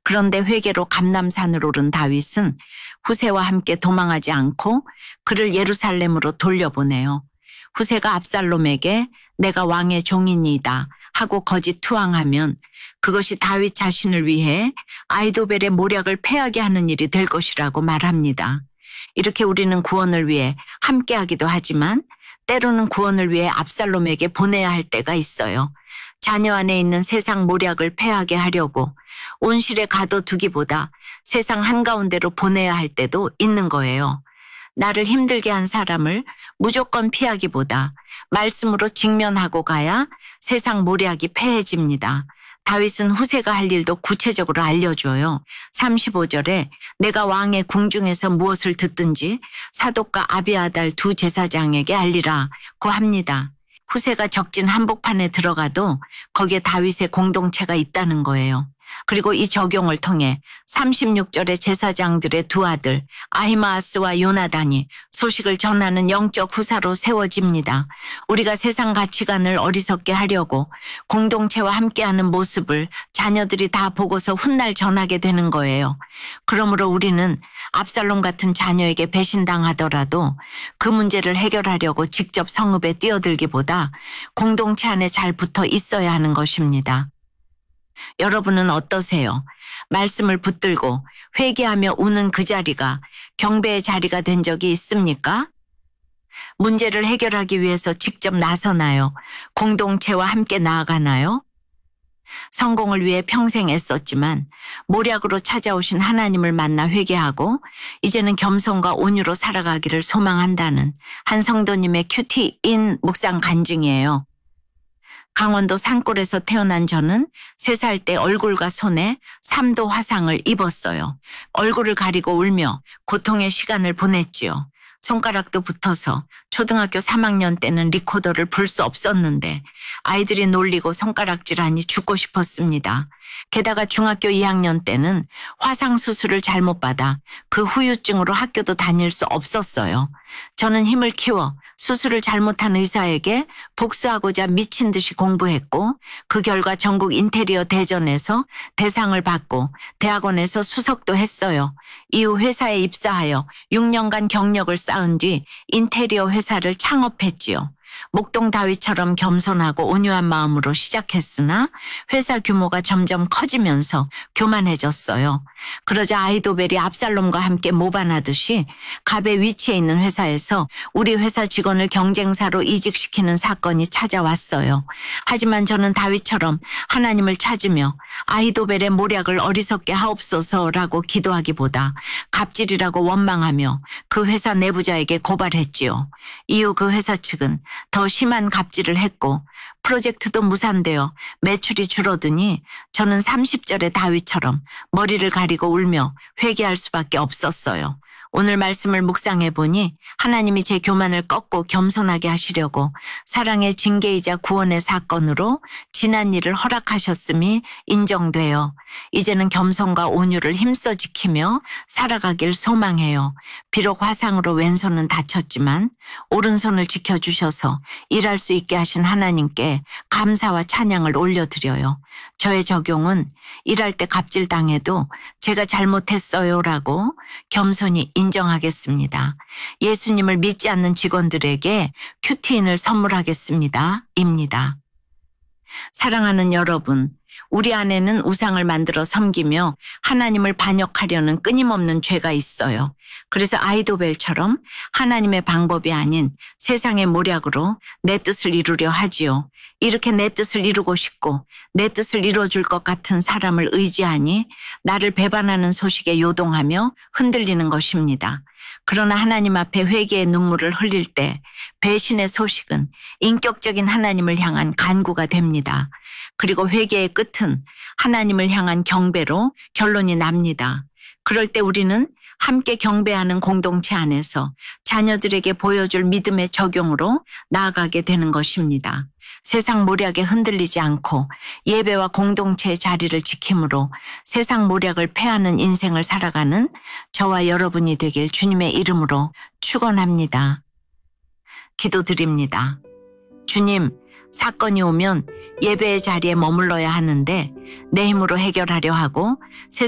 그런데 회개로 감람산으로 오른 다윗은 후세와 함께 도망하지 않고 그를 예루살렘으로 돌려보내요. 후세가 압살롬에게 내가 왕의 종이니이다 하고 거짓 투항하면 그것이 다윗 자신을 위해 아히도벨의 모략을 패하게 하는 일이 될 것이라고 말합니다. 이렇게 우리는 구원을 위해 함께하기도 하지만 때로는 구원을 위해 압살롬에게 보내야 할 때가 있어요. 자녀 안에 있는 세상 모략을 패하게 하려고 온실에 가둬두기보다 세상 한가운데로 보내야 할 때도 있는 거예요. 나를 힘들게 한 사람을 무조건 피하기보다 말씀으로 직면하고 가야 세상 모략이 패해집니다. 다윗은 후세가 할 일도 구체적으로 알려줘요. 35절에 내가 왕의 궁중에서 무엇을 듣든지 사독과 아비아달 두 제사장에게 알리라고 합니다. 후세가 적진 한복판에 들어가도 거기에 다윗의 공동체가 있다는 거예요. 그리고 이 적용을 통해 36절의 제사장들의 두 아들 아히마아스와 요나단이 소식을 전하는 영적 후사로 세워집니다. 우리가 세상 가치관을 어리석게 하려고 공동체와 함께하는 모습을 자녀들이 다 보고서 훗날 전하게 되는 거예요. 그러므로 우리는 압살롬 같은 자녀에게 배신당하더라도 그 문제를 해결하려고 직접 성읍에 뛰어들기보다 공동체 안에 잘 붙어 있어야 하는 것입니다. 여러분은 어떠세요? 말씀을 붙들고 회개하며 우는 그 자리가 경배의 자리가 된 적이 있습니까? 문제를 해결하기 위해서 직접 나서나요? 공동체와 함께 나아가나요? 성공을 위해 평생 애썼지만 모략으로 찾아오신 하나님을 만나 회개하고 이제는 겸손과 온유로 살아가기를 소망한다는 한 성도님의 큐티인 묵상 간증이에요. 강원도 산골에서 태어난 저는 3살 때 얼굴과 손에 3도 화상을 입었어요. 얼굴을 가리고 울며 고통의 시간을 보냈지요. 손가락도 붙어서 초등학교 3학년 때는 리코더를 불 수 없었는데 아이들이 놀리고 손가락질하니 죽고 싶었습니다. 게다가 중학교 2학년 때는 화상 수술을 잘못 받아 그 후유증으로 학교도 다닐 수 없었어요. 저는 힘을 키워 수술을 잘못한 의사에게 복수하고자 미친 듯이 공부했고 그 결과 전국 인테리어 대전에서 대상을 받고 대학원에서 수석도 했어요. 이후 회사에 입사하여 6년간 경력을 쌓은 뒤 인테리어 회사를 창업했지요. 목동 다윗처럼 겸손하고 온유한 마음으로 시작했으나 회사 규모가 점점 커지면서 교만해졌어요. 그러자 아히도벨이 압살롬과 함께 모반하듯이 갑의 위치에 있는 회사에서 우리 회사 직원을 경쟁사로 이직시키는 사건이 찾아왔어요. 하지만 저는 다윗처럼 하나님을 찾으며 아히도벨의 모략을 어리석게 하옵소서라고 기도하기보다 갑질이라고 원망하며 그 회사 내부자에게 고발했지요. 이후 그 회사 측은 더 심한 갑질을 했고 프로젝트도 무산되어 매출이 줄어드니 저는 30절의 다윗처럼 머리를 가리고 울며 회개할 수밖에 없었어요. 오늘 말씀을 묵상해 보니 하나님이 제 교만을 꺾고 겸손하게 하시려고 사랑의 징계이자 구원의 사건으로 지난 일을 허락하셨음이 인정돼요. 이제는 겸손과 온유를 힘써 지키며 살아가길 소망해요. 비록 화상으로 왼손은 다쳤지만 오른손을 지켜주셔서 일할 수 있게 하신 하나님께 감사와 찬양을 올려드려요. 저의 적용은 일할 때 갑질당해도 제가 잘못했어요라고 겸손히 인정하겠습니다. 예수님을 믿지 않는 직원들에게 큐티인을 선물하겠습니다. 입니다. 사랑하는 여러분, 우리 안에는 우상을 만들어 섬기며 하나님을 반역하려는 끊임없는 죄가 있어요. 그래서 아히도벨처럼 하나님의 방법이 아닌 세상의 모략으로 내 뜻을 이루려 하지요. 이렇게 내 뜻을 이루고 싶고 내 뜻을 이루어줄 것 같은 사람을 의지하니 나를 배반하는 소식에 요동하며 흔들리는 것입니다. 그러나 하나님 앞에 회개의 눈물을 흘릴 때 배신의 소식은 인격적인 하나님을 향한 간구가 됩니다. 그리고 회개의 끝은 하나님을 향한 경배로 결론이 납니다. 그럴 때 우리는 함께 경배하는 공동체 안에서 자녀들에게 보여줄 믿음의 적용으로 나아가게 되는 것입니다. 세상 모략에 흔들리지 않고 예배와 공동체의 자리를 지킴으로 세상 모략을 패하는 인생을 살아가는 저와 여러분이 되길 주님의 이름으로 축원합니다. 기도드립니다. 주님, 사건이 오면 예배의 자리에 머물러야 하는데 내 힘으로 해결하려 하고